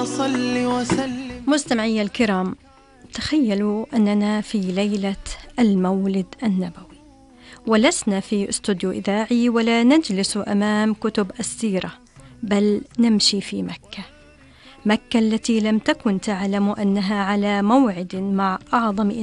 مستمعي الكرام، تخيلوا أننا في ليلة المولد النبوي، ولسنا في استوديو إذاعي ولا نجلس أمام كتب السيرة، بل نمشي في مكة التي لم تكن تعلم أنها على موعد مع أعظم